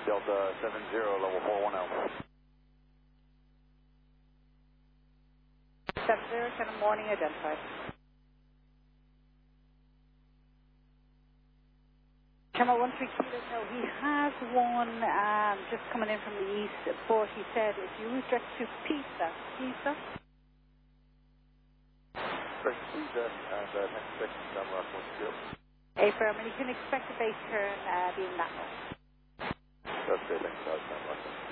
Delta 70, level 410. 70, 10 morning, identified. Camera 13 Kilo, no, he has one just coming in from the east, but he said if you route direct to Pisa. Direct to Pisa, and next section, Rock 1 Affirm, and you can expect a base turn being that one. That's great, thanks, Rock.